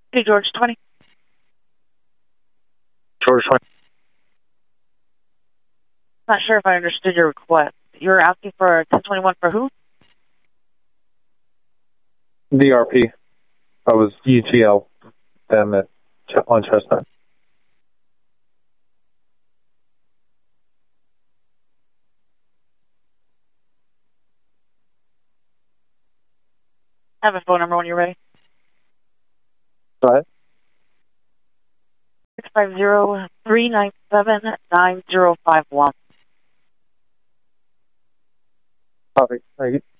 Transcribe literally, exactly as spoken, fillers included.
Hey, George twenty. George twenty. Not sure if I understood your request. You were asking for ten twenty-one for who? D R P. I was E T L them at on Chestnut. I have a phone number when you're ready. Go ahead. six five zero, three nine seven, nine zero five one. Copy. Thank you.